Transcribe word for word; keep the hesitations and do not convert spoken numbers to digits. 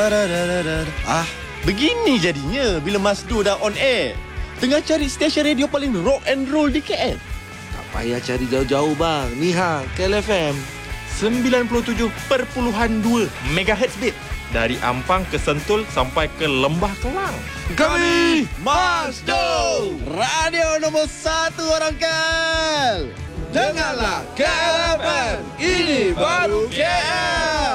Ah, begini jadinya bila Masdo dah on air. Tengah cari stesen radio paling rock and roll di K L. Tak payah cari jauh-jauh bang. Ni ha, K L F M sembilan puluh tujuh perpuluhan dua megahertz bit. Dari Ampang ke Sentul sampai ke Lembah Kelang. Kami Masdo, radio nombor satu orang K L. Dengarlah K L F M. Ini baru K L.